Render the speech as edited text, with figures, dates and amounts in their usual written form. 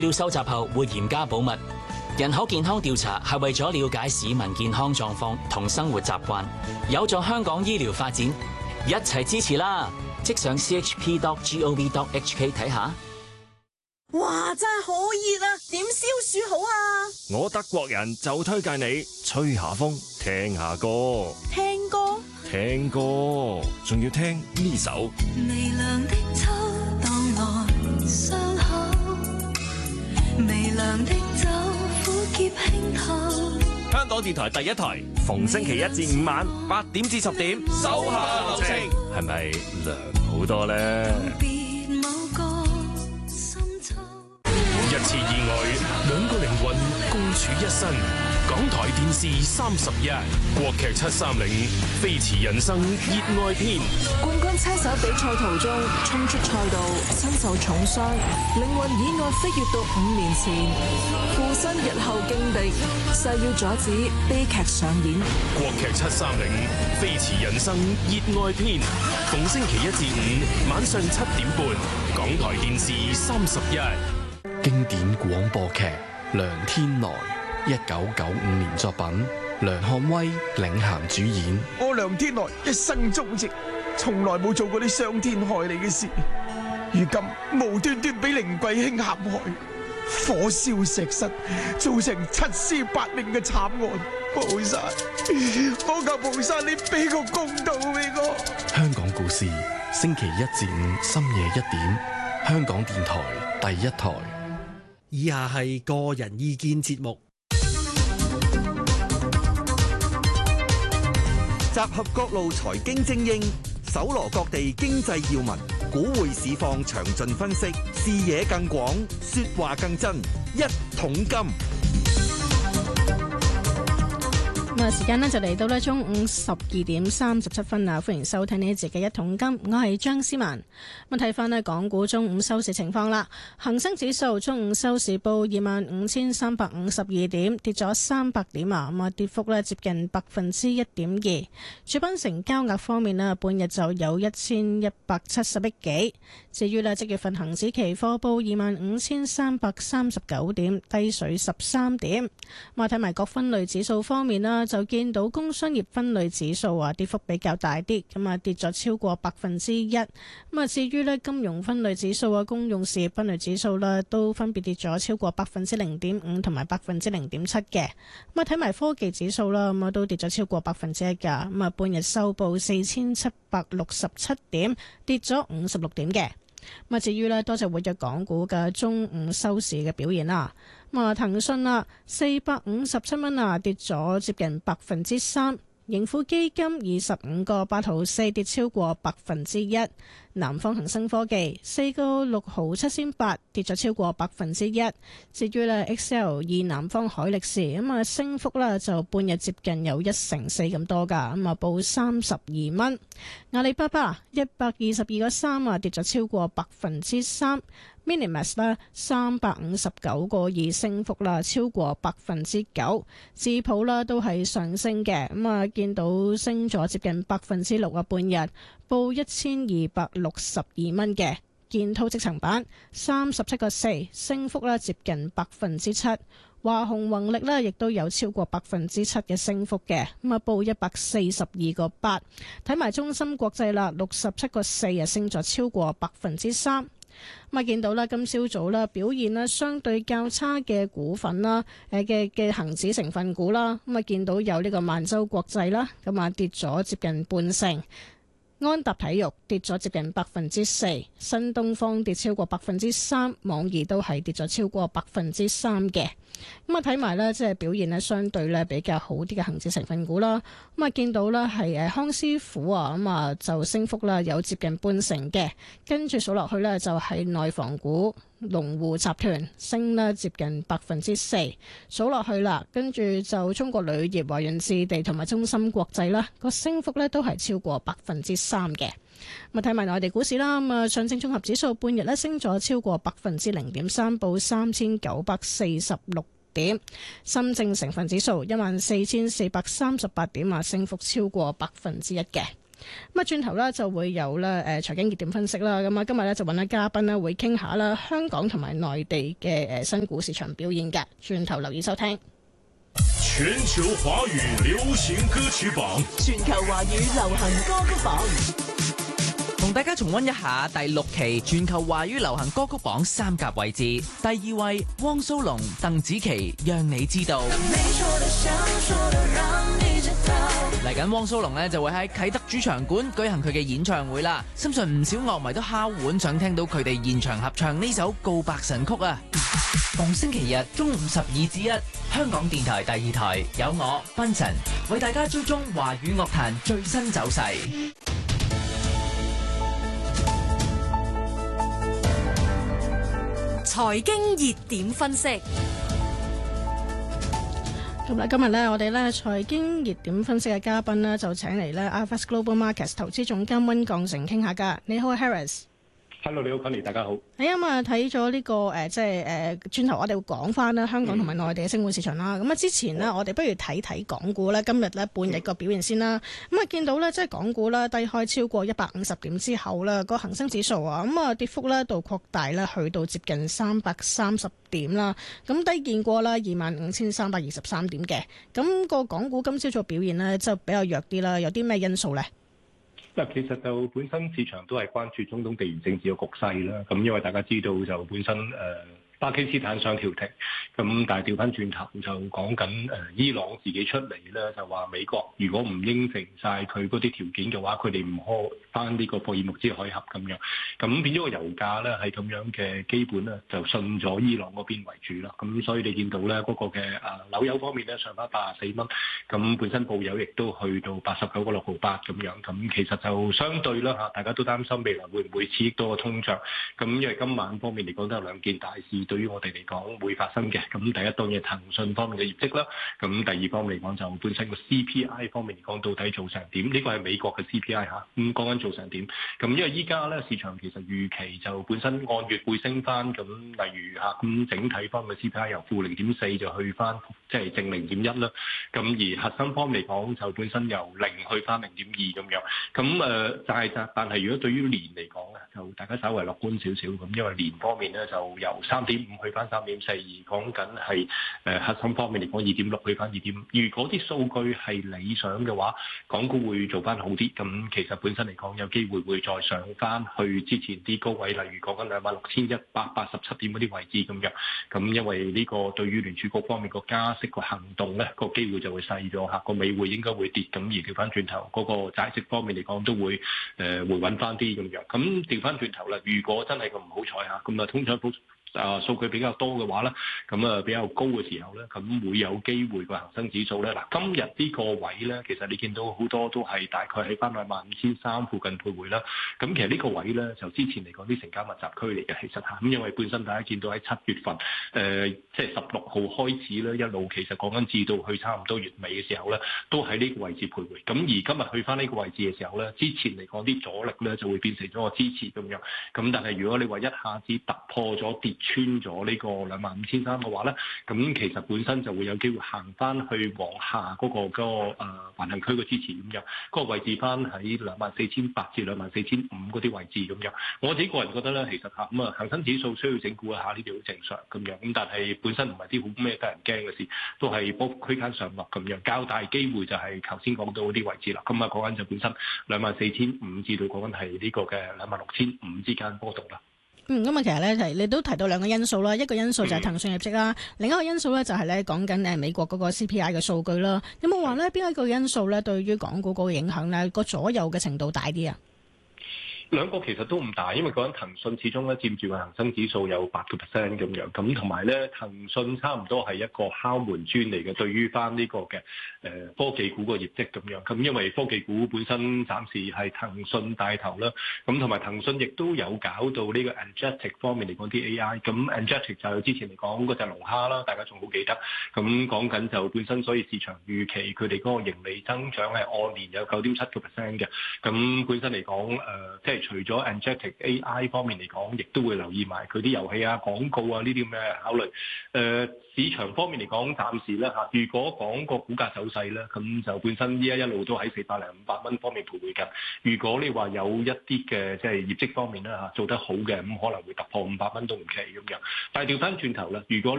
料收集後會嚴加保密。人口健康調查係為咗了解市民健康狀況同生活習慣，有助香港醫療發展，一齊支持啦！即上 chp.gov.hk 睇下。 哇，真係好熱啊！點消暑好啊？ 我德國人就推介你吹下風，聽下歌。 聽歌？ 聽歌，仲要聽呢首。 微涼的秋蕩來傷口，微涼的酒苦澀輕透。 香港電台第一台，逢星期一至五晚8點至10點，手下留情，係咪涼好多咧？ 一次意外，兩個靈魂共處一身。港台電視31，國劇730，飛馳人生熱愛篇。 冠軍車手比賽途中衝出賽道，身受重傷，靈魂意外飛越到5年前，附身日後勁敵，誓要阻止悲劇上演。 國劇730，飛馳人生熱愛篇，逢星期一至五晚上7點半，港台電視31。 經典廣播劇《梁天來》，1995年作品，梁漢威領銜主演。 我梁天來一生忠直，從來冇做過啲傷天害理嘅事，如今無端端俾凌貴卿陷害，火燒石室，造成7屍8命嘅慘案。菩薩，我求菩薩你俾個公道俾我。 香港故事，星期一至五深夜1點，香港電台第一台。 以下係個人意見節目， 集合各路財經精英，搜羅各地經濟要聞，股匯市況詳盡分析，視野更廣，說話更真。一桶金。 咁啊，時間呢就嚟到呢中午12點37分啦，歡迎收聽呢一節嘅一桶金，我係張思文。咁睇翻呢港股中午收市情況啦，恒生指數中午收市報25,352點，跌咗300點啊，咁啊跌幅呢接近1.2%。主板成交額方面呢，半日就有1170億幾。至於呢即月份恒指期貨報25,339點，低水13點。咁啊睇埋各分類指數方面啦，就見到工商業分類指數啊跌幅比較大啲，咁啊跌咗超過1%。咁啊至於呢金融分類指數啊、公用事業分類指數啦，都分別跌咗超過0.5%同埋0.7%嘅。咁啊睇埋科技指數啦，咁啊都跌咗超過1%噶。咁啊半日收報4767點，跌咗56點嘅。咁啊至於呢多隻活躍港股嘅中午收市嘅表現啦。咁啊，騰訊啊，457蚊啊，跌咗接近3%。盈富基金25個8毫4，跌超過1%。南方恒生科技4個6毫7仙8，跌咗超過1%。至於呢 XL2 南方海力士咁啊，升幅呢就半日接近有1成4咁多噶，咁啊報32蚊。阿里巴巴122個3啊，跌咗超過3%。Minimax 啦359個2，升幅啦超過9%。智普啦都係上升嘅，咁啊見到升咗接近6%啊，半日報1262蚊嘅。建滔積層板37個4，升幅啦接近7%。華虹宏力呢亦都有超過7%嘅升幅嘅，咁啊報142個8。睇埋中芯國際啦，67個4啊，升咗超過3%。咁啊，見到啦，今朝早啦表現啦相對較差嘅股份啦，嘅恒指成分股啦，咁啊見到有呢個萬洲國際啦，咁啊跌咗接近半成。安踏體育跌咗接近4%，新東方跌超過3%，網易都係跌咗超過3%嘅。咁啊睇埋呢，即係表現呢相對呢比較好啲嘅恒指成分股啦。咁啊見到呢係康師傅啊，咁啊就升幅啦有接近半成嘅。跟住數落去呢，就係內房股，龍湖集團升啦接近4%。數落去啦，跟住就中國鋁業、華潤置地同埋中芯國際啦，個升幅呢都係超過3%嘅。咁啊睇埋內地股市啦，咁啊上證綜合指數半日咧升咗超過0.3%，報3946點。深證成分指數14438點啊，升幅超過1%嘅。 咁啊，轉頭咧就會有咧財經熱點分析啦。咁啊，今日咧就揾咗嘉賓咧會傾下啦，香港同埋內地嘅新股市場表現嘅。轉頭留意收聽。 全球華語流行歌曲榜， 全球華語流行歌曲榜， 同大家重溫一下第6期全球華語流行歌曲榜3甲位置。第2位汪蘇泷、鄧紫棋，讓你知道。嚟緊汪蘇泷呢就會喺啟德主場館舉行佢嘅演唱會啦，相信唔少樂迷都敲碗想聽到佢哋現場合唱呢首告白神曲啊！逢星期日中午12至1，香港電台第2台有我賓晨為大家追蹤華語樂壇最新走勢。 財經熱點分析。 咁今日咧，我哋咧財經熱點分析嘅嘉賓呢，就請嚟咧 iFAST Global Markets 投資總監溫鋼城傾下㗎。你好 ，Harris。Hello， 你好 Connie， 大家好。 睇咗呢個轉頭我哋會講翻啦，香港同埋內地嘅升股市場啦。咁啊，之前呢，我哋不如睇睇港股咧，今日咧半日個表現先啦。咁啊，見到咧即係港股咧低開超過150點之後咧，個恒生指數啊，咁啊跌幅咧度擴大咧，去到接近330點啦。咁低見過啦25,323點嘅。咁個港股今朝早表現呢，就比較弱啲啦。有啲咩因素咧？ 嗱，其實就本身市場都係關注中東地緣政治嘅局勢啦。咁因為大家知道就本身巴基斯坦想調停，咁但係調翻轉頭就講緊伊朗自己出嚟咧，就話美國如果唔應承晒佢嗰啲條件嘅話，佢哋唔開翻呢個霍爾木茲海峽咁樣，咁變咗個油價咧係咁樣嘅基本咧就順咗伊朗嗰邊為主啦。咁所以你見到咧嗰個嘅紐油方面咧上翻84蚊，咁本身布油亦都去到89個6毫8咁樣，咁其實就相對啦嚇，大家都擔心未來會唔會刺激到個通脹。咁因為今晚方面嚟講都有兩件大事。對於我哋嚟講會發生嘅，咁第一當然係騰訊方面嘅業績啦，咁第二方面嚟講就本身個 CPI 方面嚟講到底做成點？呢個係美國嘅 CPI 嚇，咁講緊做成點？咁因為依家咧市場其實預期就本身按月會升翻，咁例如嚇咁整體方面嘅 CPI 由負0.4就去翻即係正0.1啦，咁而核心方面嚟講就本身由0去翻0.2咁樣，咁但係如果對於年嚟講咧，就大家稍為樂觀少少咁，因為年方面咧就由3.5去翻3.4，而講緊係核心方面嚟講2.6去翻2.5。如果啲數據係理想嘅話，港股會做翻好啲。咁其實本身嚟講有機會會再上翻去之前啲高位，例如講緊26,187點嗰啲位置咁樣。咁因為呢個對於聯儲局方面個加息個行動咧，個機會就會細咗嚇，個美匯應該會跌。咁而調翻轉頭嗰個債息方面嚟講都會回穩翻啲咁樣。咁調翻轉頭啦，如果真係咁唔好彩嚇，咁啊通脹數據比較多嘅話咧，咁比較高嘅時候咧，咁會有機會個恒生指數咧。嗱，今日呢個位咧，其實你見到好多都係大概喺翻25,300附近徘徊啦。咁其實呢個位咧，就之前嚟講啲成交密集區嚟嘅，其實嚇。咁因為本身大家見到喺7月份，即係16號開始咧，一路其實講緊至到去差唔多月尾嘅時候咧，都喺呢個位置徘徊。咁而今日去翻呢個位置嘅時候咧，之前嚟講啲阻力咧就會變成咗個支持咁樣。咁但係如果你話一下子突破咗跌穿咗呢個25,300嘅話咧，咁其實本身就會有機會行翻去往下嗰個橫行區嘅支持咁樣，嗰個位置翻喺24,800至24,500嗰啲位置咁樣。我自己個人覺得咧，其實嚇咁恒生指數需要整固一下呢啲好正常咁樣。咁但係本身唔係啲好咩得人驚嘅事，都係波幅區間上落咁樣。較大機會就係頭先講到嗰啲位置啦。咁講緊就本身24,500至到講緊係呢個嘅26,500之間波動啦。 咁啊，其實咧你都提到兩個因素啦，一個因素就係騰訊業績啦，另一個因素咧就係咧講緊美國嗰個 CPI 嘅數據啦。有冇話咧邊一個因素咧對於港股嗰個影響咧個左右嘅程度大啲啊？ 兩個其實都唔大，因為講緊騰訊始終咧佔住個恒生指數有8%咁樣，咁同埋咧騰訊差唔多係一個敲門磚嚟嘅，對於翻呢個嘅科技股個業績咁樣。咁因為科技股本身暫時係騰訊帶頭啦，咁同埋騰訊亦都有搞到呢個 Angetic 方面嚟講啲 AI。咁 Angetic 就之前嚟講嗰隻龍蝦啦，大家仲好記得。咁講緊就本身，所以市場預期佢哋嗰個盈利增長係按年有9.7%嘅。咁本身嚟講即係係除咗 Angetic AI 方面嚟講，亦都會留意埋佢啲遊戲啊、廣告啊呢啲咁嘅考慮。市場方面嚟講，暫時咧嚇，如果講個股價走勢咧，咁就本身依家一路都喺400零500蚊方面徘徊緊。如果你話有一啲嘅即係業績方面咧嚇做得好嘅，咁可能會突破500蚊都唔奇咁樣。但係調翻轉頭啦，如果